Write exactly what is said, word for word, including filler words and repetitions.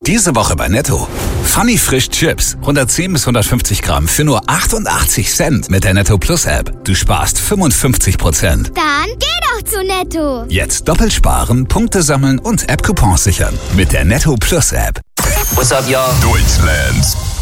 Diese Woche bei Netto. Funny Frisch Chips. hundertzehn bis hundertfünfzig Gramm für nur achtundachtzig Cent mit der Netto Plus App. Du sparst fünfundfünfzig Prozent. Dann geh doch zu Netto. Jetzt doppelt sparen, Punkte sammeln und App-Coupons sichern. Mit der Netto Plus App. What's up, y'all? Deutschlands